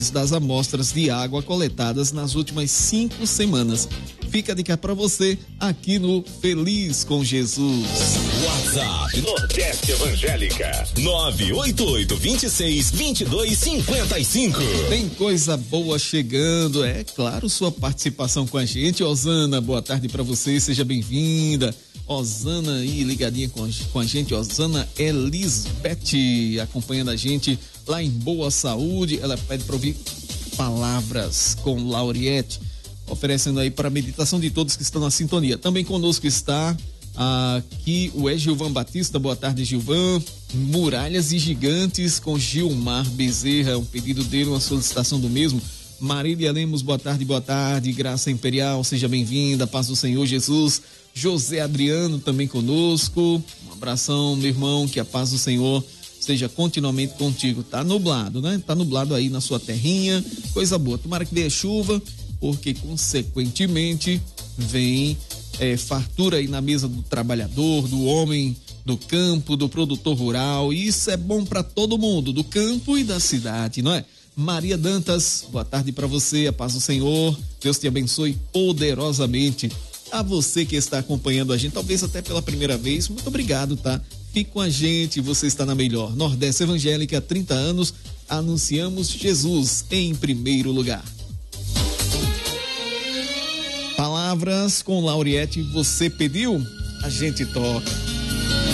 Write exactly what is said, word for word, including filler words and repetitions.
das amostras de água coletadas nas últimas cinco semanas. Fica a dica para você aqui no Feliz com Jesus. WhatsApp Nordeste Evangélica nove oito oito, dois seis, dois dois cinco cinco. Tem coisa boa chegando, é claro, sua participação com a gente. Osana, boa tarde para você, seja bem-vinda. Osana aí ligadinha com, com a gente, Osana Elisbeth, acompanhando a gente lá em Boa Saúde. Ela pede para ouvir Palavras com Lauriette, oferecendo aí para a meditação de todos que estão na sintonia. Também conosco está aqui o é Gilvan Batista. Boa tarde, Gilvan. Muralhas e Gigantes com Gilmar Bezerra, um pedido dele, uma solicitação do mesmo. Marília Lemos, boa tarde, boa tarde. Graça Imperial, seja bem-vinda. Paz do Senhor Jesus. José Adriano também conosco. Um abração, meu irmão, que a paz do Senhor seja continuamente contigo. Tá nublado, né? Tá nublado aí na sua terrinha, coisa boa. Tomara que dê chuva, porque consequentemente vem é, fartura aí na mesa do trabalhador, do homem do campo, do produtor rural. E isso é bom para todo mundo, do campo e da cidade, não é? Maria Dantas, boa tarde para você, a paz do Senhor, Deus te abençoe poderosamente. A você que está acompanhando a gente, talvez até pela primeira vez, muito obrigado, tá? Fique com a gente, você está na melhor. Nordeste Evangélica, há trinta anos, anunciamos Jesus em primeiro lugar. Palavras com Lauriette, você pediu? A gente toca.